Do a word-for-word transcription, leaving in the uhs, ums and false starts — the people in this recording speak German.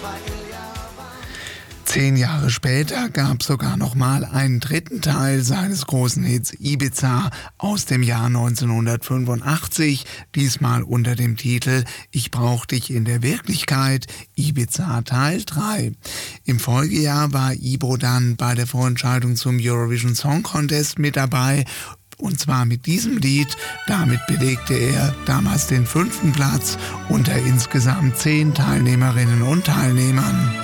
Zehn Jahre später gab es sogar noch mal einen dritten Teil seines großen Hits Ibiza aus dem Jahr neunzehnhundertfünfundachtzig, diesmal unter dem Titel Ich brauch dich in der Wirklichkeit, Ibiza Teil drei. Im Folgejahr war Ibo dann bei der Vorentscheidung zum Eurovision Song Contest mit dabei. Und zwar mit diesem Lied. Damit belegte er damals den fünften Platz unter insgesamt zehn Teilnehmerinnen und Teilnehmern.